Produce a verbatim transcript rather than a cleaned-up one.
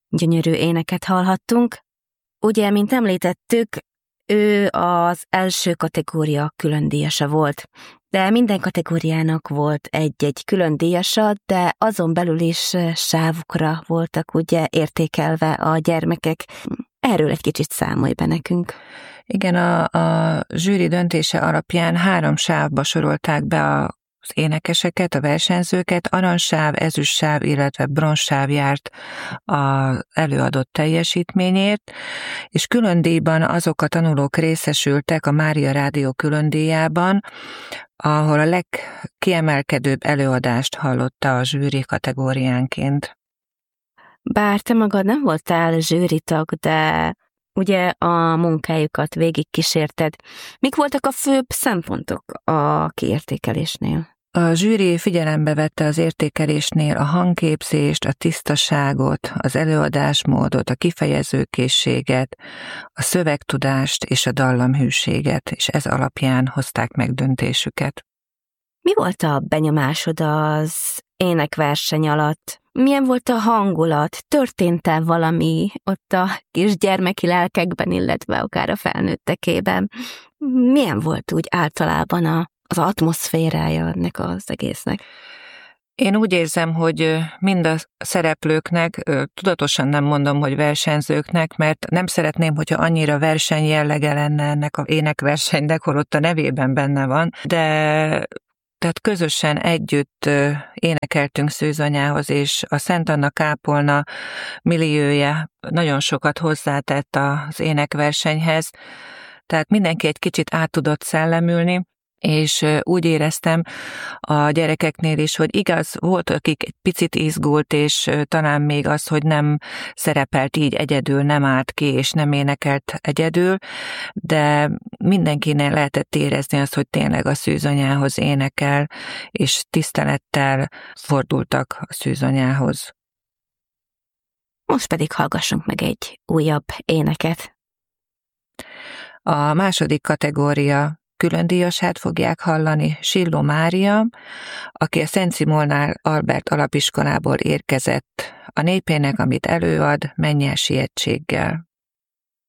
gyönyörű éneket hallhattunk. Ugye, mint említettük, ő az első kategória külön díjasa volt, de minden kategóriának volt egy-egy külön díjasa, de azon belül is sávukra voltak ugye értékelve a gyermekek. Erről egy kicsit számolj be nekünk. Igen, a, a zsűri döntése alapján három sávba sorolták be a az énekeseket, a versenyzőket, aranysáv, ezüstsáv, illetve bronzsáv járt az előadott teljesítményért, és külön díjban azok a tanulók részesültek a Mária Rádió külön díjában, ahol a legkiemelkedőbb előadást hallotta a zsűri kategóriánként. Bár te magad nem voltál zsűritag, de ugye a munkájukat végigkísérted. Mik voltak a főbb szempontok a kiértékelésnél? A zsűri figyelembe vette az értékelésnél a hangképzést, a tisztaságot, az előadásmódot, a kifejezőkészséget, a szövegtudást és a dallamhűséget, és ez alapján hozták meg döntésüket. Mi volt a benyomásod az énekverseny alatt? Milyen volt a hangulat? Történt-e valami ott a kisgyermeki lelkekben, illetve akár a felnőttekében? Milyen volt úgy általában a, az atmoszférája ennek az egésznek? Én úgy érzem, hogy mind a szereplőknek, tudatosan nem mondom, hogy versenyzőknek, mert nem szeretném, hogyha annyira versenyjellege lenne ennek az énekversenynek, holott a nevében benne van, de tehát közösen együtt énekeltünk Szűzanyához, és a Szent Anna kápolna milliója nagyon sokat hozzátett az énekversenyhez, tehát mindenki egy kicsit át tudott szellemülni, és úgy éreztem a gyerekeknél is, hogy igaz, volt, akik egy picit izgult, és talán még az, hogy nem szerepelt így egyedül, nem állt ki, és nem énekelt egyedül, de mindenkinél lehetett érezni azt, hogy tényleg a Szűzanyához énekel, és tisztelettel fordultak a Szűzanyához. Most pedig hallgassunk meg egy újabb éneket. A második kategória külön díjasát fogják hallani Silló Mária, aki a Szent Szimolnál Albert alapiskolából érkezett. A népének, amit előad, menj el sietséggel.